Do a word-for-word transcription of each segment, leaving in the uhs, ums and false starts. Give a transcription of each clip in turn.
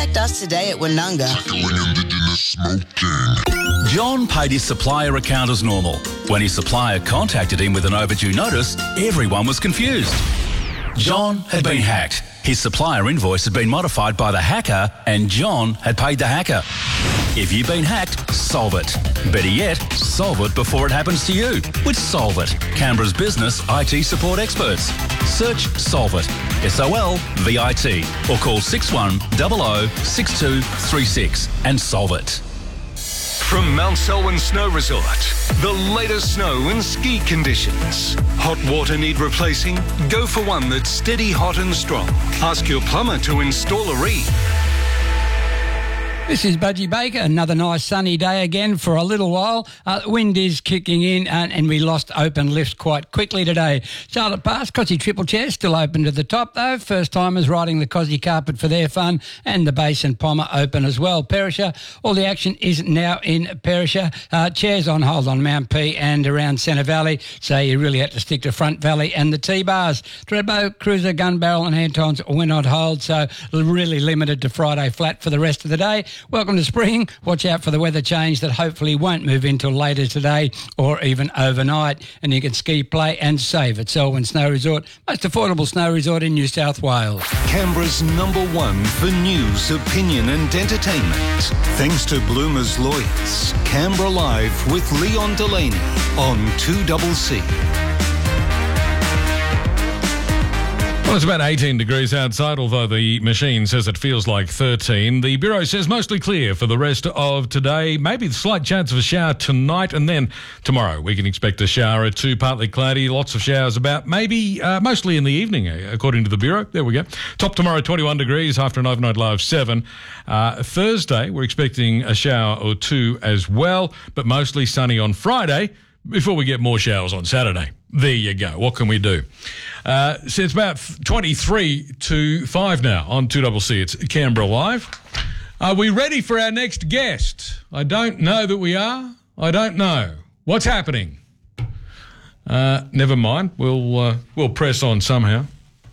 Contact us today at Woonunga. John paid his supplier account as normal. When his supplier contacted him with an overdue notice, everyone was confused. John had been hacked. His supplier invoice had been modified by the hacker and John had paid the hacker. If you've been hacked, solve it. Better yet, solve it before it happens to you with Solve It, Canberra's business I T support experts. Search Solve It, S O L V I T, or call six one zero zero six two three six and solve it. From Mount Selwyn Snow Resort, the latest snow and ski conditions. Hot water need replacing? Go for one that's steady, hot and strong. Ask your plumber to install a reed. This is Budgie Baker. Another nice sunny day again for a little while. Uh, wind is kicking in and, and we lost open lifts quite quickly today. Charlotte Pass, Cossie Triple Chair still open to the top though. First timers riding the Cossie carpet for their fun, and the Base and Pommer open as well. Perisher, all the action is now in Perisher. Uh, chairs on hold on Mount P and around Centre Valley, so you really had to stick to Front Valley and the T-bars. Thredbo, Cruiser, Gun Barrel and Antons went on hold, so really limited to Friday flat for the rest of the day. Welcome to spring. Watch out for the weather change that hopefully won't move until later today or even overnight. And you can ski, play and save at Selwyn Snow Resort, most affordable snow resort in New South Wales. Canberra's number one for news, opinion and entertainment. Thanks to Bloomer's Lawyers. Canberra Live with Leon Delaney on two C C. Well, it's about eighteen degrees outside, although the machine says it feels like thirteen. The Bureau says mostly clear for the rest of today. Maybe the slight chance of a shower tonight, and then tomorrow we can expect a shower or two, partly cloudy, lots of showers about, maybe uh, mostly in the evening, according to the Bureau. There we go. Top tomorrow, twenty-one degrees, after an overnight low of seven. Uh, Thursday, we're expecting a shower or two as well, but mostly sunny on Friday before we get more showers on Saturday. There you go. What can we do? Uh, so it's about twenty-three to five now on two C C. It's Canberra Live. Are we ready for our next guest? I don't know that we are. I don't know. What's happening? Uh, never mind. We'll uh, we'll press on somehow.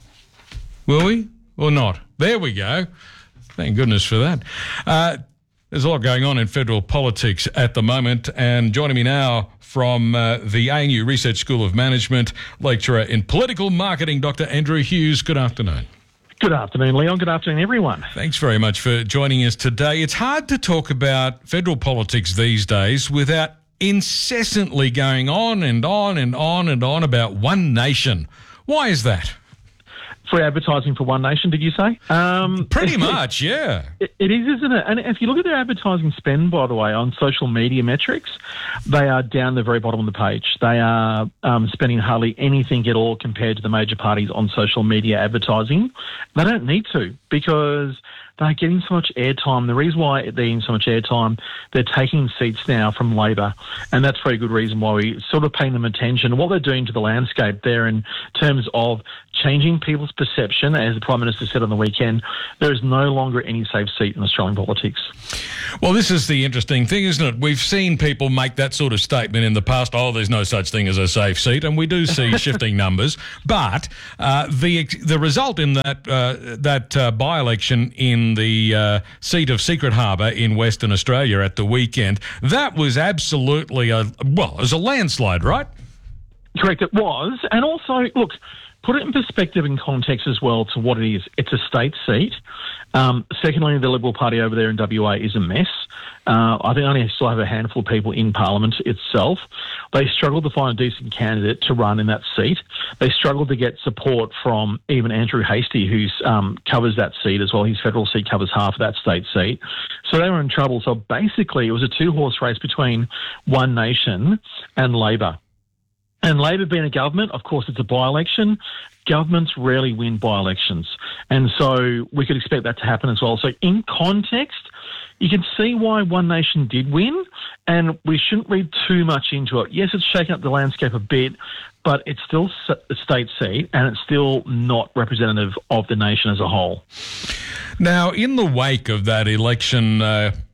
Will we? Or not? There we go. Thank goodness for that. Uh, there's a lot going on in federal politics at the moment, and joining me now from uh, the A N U Research School of Management, lecturer in political marketing, Doctor Andrew Hughes. Good afternoon. Good afternoon, Leon. Good afternoon, everyone. Thanks very much for joining us today. It's hard to talk about federal politics these days without incessantly going on and on and on and on about One Nation. Why is that? For advertising for One Nation, did you say? Um, Pretty much, yeah. It, it is, isn't it? And if you look at their advertising spend, by the way, on social media metrics, they are down the very bottom of the page. They are um, spending hardly anything at all compared to the major parties on social media advertising. They don't need to, because they're getting so much airtime. The reason why they're getting so much airtime, they're taking seats now from Labor, and that's a very good reason why we're sort of paying them attention. What they're doing to the landscape there in terms of changing people's perception, as the Prime Minister said on the weekend, there is no longer any safe seat in Australian politics. Well, this is the interesting thing, isn't it? We've seen people make that sort of statement in the past, oh, there's no such thing as a safe seat, and we do see shifting numbers. But uh, the the result in that, uh, that uh, by-election in the uh, seat of Secret Harbour in Western Australia at the weekend, that was absolutely a, well, it was a landslide, right? Correct, it was. And also, look, put it in perspective and context as well to what it is. It's a state seat. Um, secondly, the Liberal Party over there in W A is a mess. Uh, I think only still have a handful of people in Parliament itself. They struggled to find a decent candidate to run in that seat. They struggled to get support from even Andrew Hastie, who um, covers that seat as well. His federal seat covers half of that state seat. So they were in trouble. So basically, it was a two-horse race between One Nation and Labor. And Labor being a government, of course, it's a by-election. Governments rarely win by-elections. And so we could expect that to happen as well. So in context, you can see why One Nation did win, and we shouldn't read too much into it. Yes, it's shaken up the landscape a bit, but it's still a state seat, and it's still not representative of the nation as a whole. Now, in the wake of that election, uh,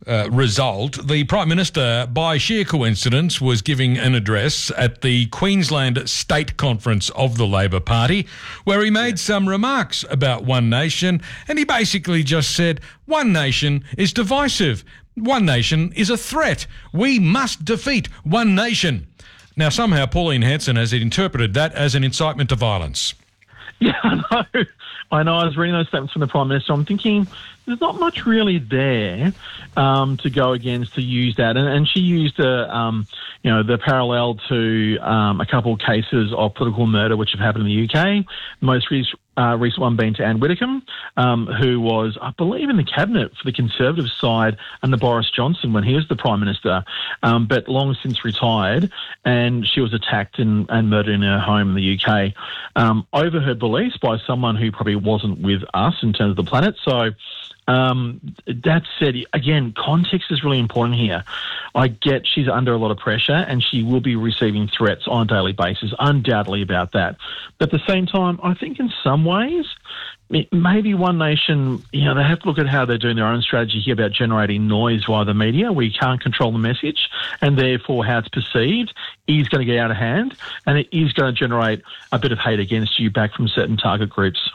uh, result, the Prime Minister, by sheer coincidence, was giving an address at the Queensland State Conference of the Labor Party, where he made some remarks about One Nation, and he basically just said, One Nation is divisive. One Nation is a threat. We must defeat One Nation. Now, somehow Pauline Hanson has interpreted that as an incitement to violence. Yeah, I know. I know. I was reading those statements from the Prime Minister. I'm thinking there's not much really there um, to go against to use that. And, and she used a, um, you know, the parallel to um, a couple of cases of political murder which have happened in the U K. The most recent, uh, recent one being to Anne Widdecombe, um, who was, I believe, in the cabinet for the Conservative side under Boris Johnson when he was the Prime Minister, um, but long since retired. And she was attacked and, and murdered in her home in the U K um, over her beliefs by someone who probably wasn't with us in terms of the planet. So um, that said, again, context is really important here. I get she's under a lot of pressure and she will be receiving threats on a daily basis, undoubtedly about that. But at the same time, I think in some ways, maybe One Nation, you know, they have to look at how they're doing their own strategy here about generating noise via the media. We can't control the message, and therefore how it's perceived is going to get out of hand, and it is going to generate a bit of hate against you back from certain target groups.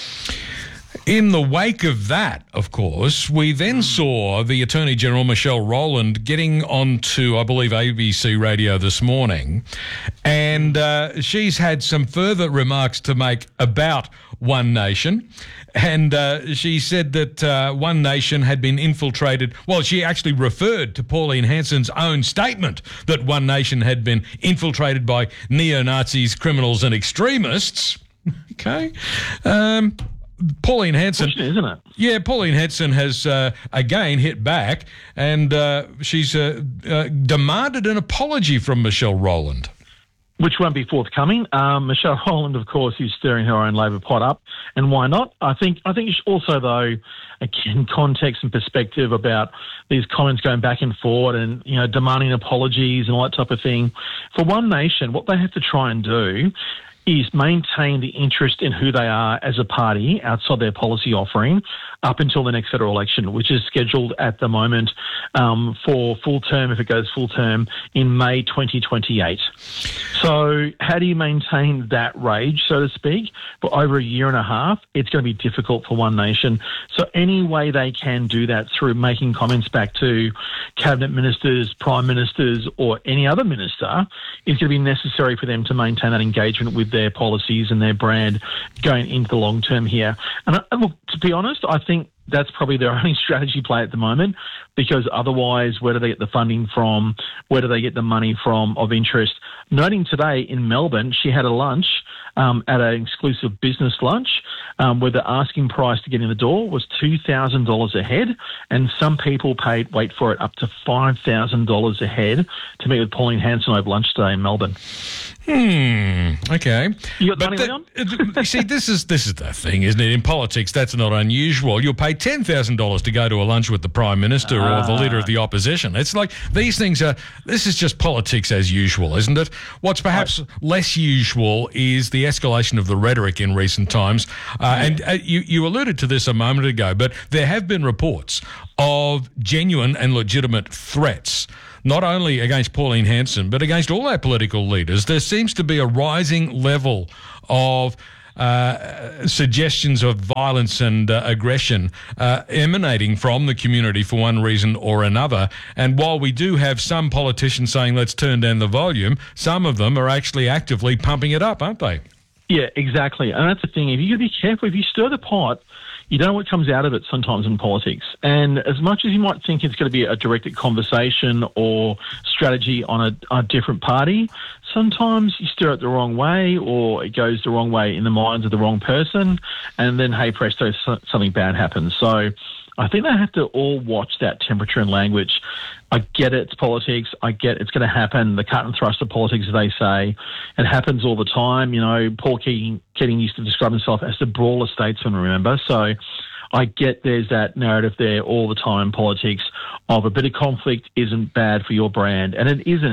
In the wake of that, of course, we then saw the Attorney General, Michelle Rowland, getting onto, I believe, A B C Radio this morning, and uh, she's had some further remarks to make about One Nation. And uh, she said that uh, One Nation had been infiltrated. Well, she actually referred to Pauline Hanson's own statement that One Nation had been infiltrated by neo-Nazis, criminals and extremists. Okay. Um... Pauline Hanson, isn't it? Yeah, Pauline Hanson has uh, again hit back, and uh, she's uh, uh, demanded an apology from Michelle Rowland, which won't be forthcoming. Um, Michelle Rowland, of course, is stirring her own Labor pot up, and why not? I think. I think also, though, again, context and perspective about these comments going back and forward, and you know, demanding apologies and all that type of thing. For One Nation, what they have to try and do is maintain the interest in who they are as a party outside their policy offering up until the next federal election, which is scheduled at the moment um, for full term, if it goes full term, in May twenty twenty-eight. So how do you maintain that rage, so to speak, for over a year and a half? It's going to be difficult for One Nation. So any way they can do that through making comments back to cabinet ministers, prime ministers, or any other minister is going to be necessary for them to maintain that engagement with their policies and their brand going into the long term here. And uh, look, to be honest, I think that's probably their only strategy play at the moment, because otherwise, where do they get the funding from? Where do they get the money from of interest? Noting today in Melbourne, she had a lunch um, at an exclusive business lunch um, where the asking price to get in the door was two thousand dollars a head, and some people paid, wait for it, up to five thousand dollars a head to meet with Pauline Hanson over lunch today in Melbourne. Hmm. Okay. You got but money, the, Leon? You see, this is this is the thing, isn't it? In politics, that's not unusual. You'll pay ten thousand dollars to go to a lunch with the Prime Minister ah. or the Leader of the Opposition. It's like these things are. This is just politics as usual, isn't it? What's perhaps right. less usual is the escalation of the rhetoric in recent times. Uh, yeah. And uh, you you alluded to this a moment ago, but there have been reports of genuine and legitimate threats, not only against Pauline Hanson, but against all our political leaders. There seems to be a rising level of uh, suggestions of violence and uh, aggression uh, emanating from the community for one reason or another. And while we do have some politicians saying, let's turn down the volume, some of them are actually actively pumping it up, aren't they? Yeah, exactly. And that's the thing. If you got to be careful, if you stir the pot, you don't know what comes out of it sometimes in politics. And as much as you might think it's going to be a directed conversation or strategy on a, a different party, sometimes you stir it the wrong way, or it goes the wrong way in the minds of the wrong person, and then, hey, presto, something bad happens. So I think they have to all watch that temperature and language. I get it, it's politics. I get it's going to happen. The cut and thrust of politics, as they say. It happens all the time. You know, Paul Keating, Keating used to describe himself as the brawler statesman, remember? So I get there's that narrative there all the time in politics of a bit of conflict isn't bad for your brand, and it isn't.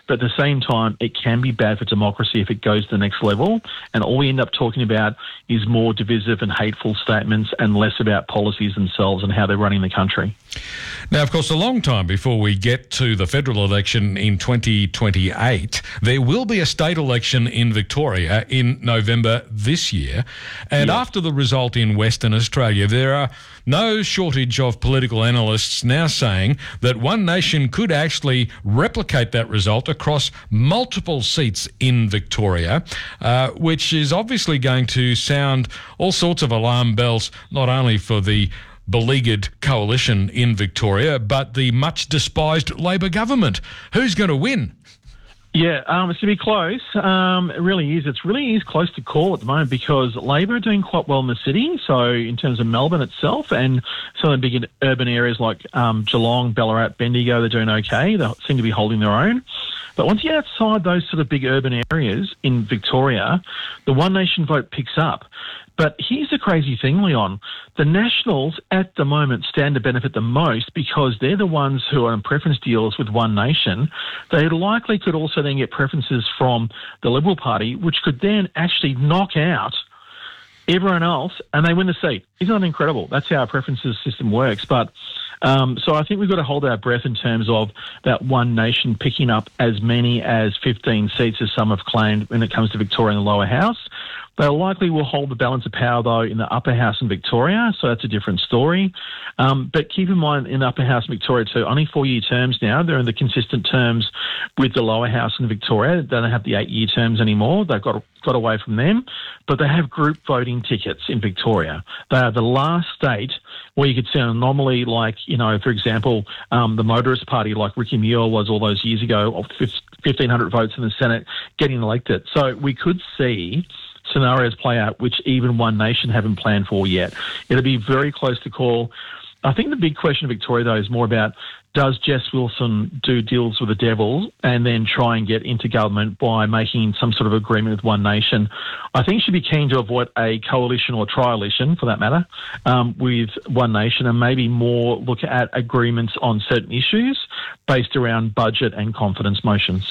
But at the same time, it can be bad for democracy if it goes to the next level. And all we end up talking about is more divisive and hateful statements and less about policies themselves and how they're running the country. Now, of course, a long time before we get to the federal election in twenty twenty-eight, there will be a state election in Victoria in November this year. And Yeah. after the result in Western Australia, there are no shortage of political analysts now saying that One Nation could actually replicate that result across multiple seats in Victoria, uh, which is obviously going to sound all sorts of alarm bells, not only for the beleaguered coalition in Victoria, but the much despised Labor government. Who's going to win? Yeah, um, it's going to be close. Um, it really is. It's really is close to call at the moment because Labor are doing quite well in the city. So in terms of Melbourne itself and some of the big urban areas like um, Geelong, Ballarat, Bendigo, they're doing okay. They seem to be holding their own. But once you get outside those sort of big urban areas in Victoria, the One Nation vote picks up. But here's the crazy thing, Leon. The Nationals at the moment stand to benefit the most because they're the ones who are in preference deals with One Nation. They likely could also then get preferences from the Liberal Party, which could then actually knock out everyone else and they win the seat. Isn't that incredible? That's how our preferences system works. But um, so I think we've got to hold our breath in terms of that One Nation picking up as many as fifteen seats as some have claimed when it comes to Victoria and the lower house. They likely will hold the balance of power, though, in the upper house in Victoria, so that's a different story. Um, but keep in mind, in the upper house in Victoria, too, only four-year terms now. They're in the consistent terms with the lower house in Victoria. They don't have the eight-year terms anymore. They've got got away from them. But they have group voting tickets in Victoria. They are the last state where you could see an anomaly like, you know, for example, um, the Motorist Party, like Ricky Muir was all those years ago, of fifteen hundred votes in the Senate, getting elected. So we could see scenarios play out which even One Nation haven't planned for yet. It'll be very close to call. I think the big question in Victoria, though, is more about does Jess Wilson do deals with the devil and then try and get into government by making some sort of agreement with One Nation? I think she'd be keen to avoid a coalition or trialition, for that matter, um, with One Nation and maybe more look at agreements on certain issues based around budget and confidence motions.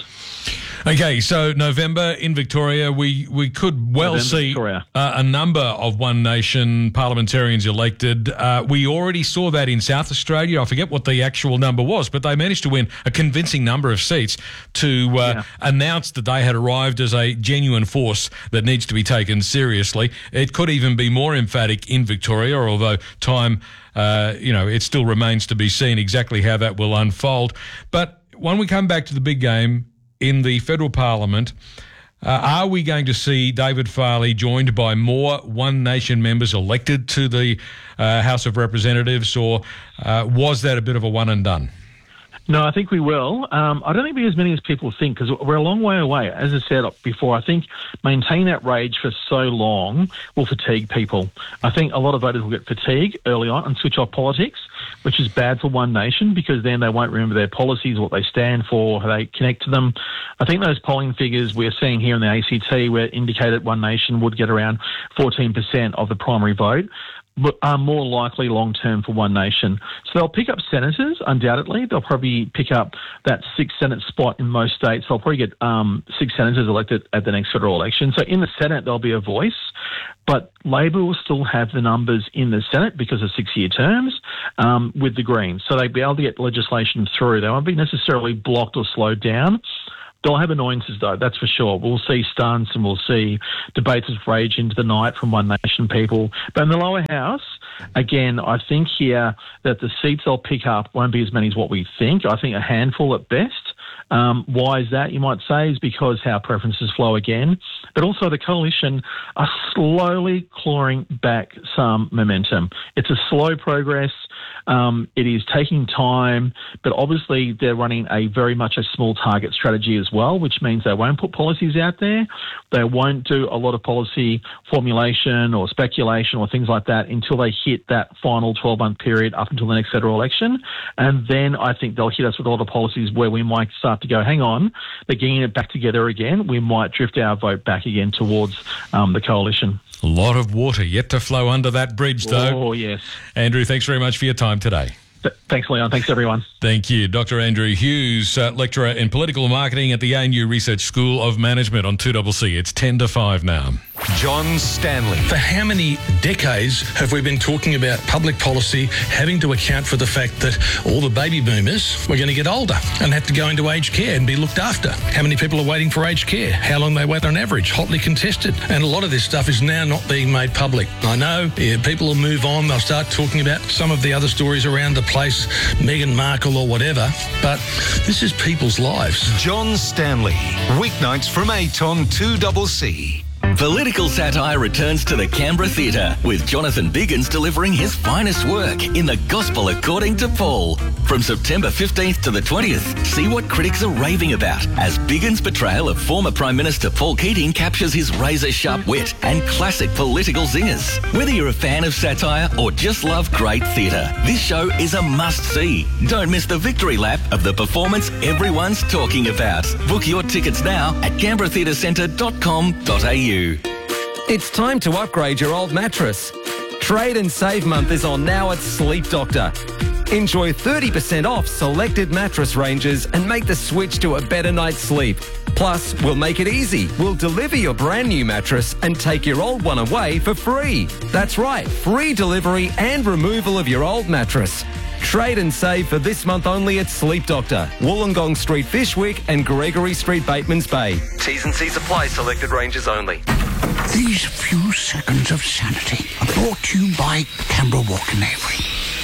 Okay, so November in Victoria, we, we could well November, see Victoria. uh, a number of One Nation parliamentarians elected. Uh, we already saw that in South Australia. I forget what the actual number was, but they managed to win a convincing number of seats to uh, Yeah. announce that they had arrived as a genuine force that needs to be taken seriously. It could even be more emphatic in Victoria, although time, uh, you know, it still remains to be seen exactly how that will unfold. But when we come back to the big game, in the federal parliament, uh, are we going to see David Farley joined by more One Nation members elected to the uh, House of Representatives, or uh, was that a bit of a one and done? No, I think we will. Um, I don't think it'll be as many as people think because we're a long way away. As I said before, I think maintaining that rage for so long will fatigue people. I think a lot of voters will get fatigued early on and switch off politics, which is bad for One Nation because then they won't remember their policies, what they stand for, how they connect to them. I think those polling figures we're seeing here in the A C T where indicated One Nation would get around fourteen percent of the primary vote are more likely long-term for One Nation. So they'll pick up senators, undoubtedly. They'll probably pick up that sixth Senate spot in most states. They'll probably get um, six senators elected at the next federal election. So in the Senate, there'll be a voice. But Labor will still have the numbers in the Senate because of six-year terms um, with the Greens. So they'll be able to get legislation through. They won't be necessarily blocked or slowed down. They'll have annoyances, though, that's for sure. We'll see stunts and we'll see debates of rage into the night from One Nation people. But in the lower house, again, I think here that the seats they'll pick up won't be as many as what we think. I think a handful at best. Um, why is that, you might say, is because how preferences flow again. But also the coalition are slowly clawing back some momentum. It's a slow progress. Um, it is taking time, but obviously they're running a very much a small target strategy as well, which means they won't put policies out there. They won't do a lot of policy formulation or speculation or things like that until they hit that final twelve-month period up until the next federal election. And then I think they'll hit us with a lot of policies where we might start to go, hang on, they're getting it back together again. We might drift our vote back again towards um, the coalition. A lot of water yet to flow under that bridge, though. Oh, yes. Andrew, thanks very much for your time today. Th- Thanks, Leon. Thanks, everyone. Thank you. Doctor Andrew Hughes, uh, lecturer in political marketing at the A N U Research School of Management on two C C. It's ten to five now. John Stanley. For how many decades have we been talking about public policy having to account for the fact that all the baby boomers were going to get older and have to go into aged care and be looked after? How many people are waiting for aged care? How long they wait on average? Hotly contested. And a lot of this stuff is now not being made public. I know yeah, people will move on. They'll start talking about some of the other stories around the place, Meghan Markle or whatever. But this is people's lives. John Stanley. Weeknights from eight on two C C. Political satire returns to the Canberra Theatre, with Jonathan Biggins delivering his finest work in The Gospel According to Paul. From September fifteenth to the twentieth, see what critics are raving about as Biggins' portrayal of former Prime Minister Paul Keating captures his razor-sharp wit and classic political zingers. Whether you're a fan of satire or just love great theatre, this show is a must-see. Don't miss the victory lap of the performance everyone's talking about. Book your tickets now at canberra theatre centre dot com dot a u. It's time to upgrade your old mattress. Trade and Save Month is on now at Sleep Doctor. Enjoy thirty percent off selected mattress ranges and make the switch to a better night's sleep. Plus, we'll make it easy. We'll deliver your brand new mattress and take your old one away for free. That's right, free delivery and removal of your old mattress. Trade and save for this month only at Sleep Doctor, Wollongong Street, Fishwick and Gregory Street, Batemans Bay. T's and C's apply, selected ranges only. These few seconds of sanity are brought to you by Canberra Walk and Avery.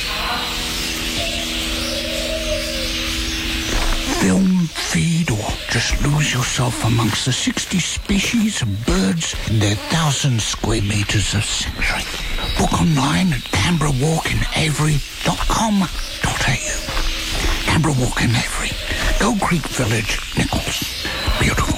Film, feed, or just lose yourself amongst the sixty species of birds in their thousand square metres of sanctuary. Book online at canberra walk and avery dot com dot a u. Canberra Walk and Avery, Gold Creek Village, Nichols. Beautiful.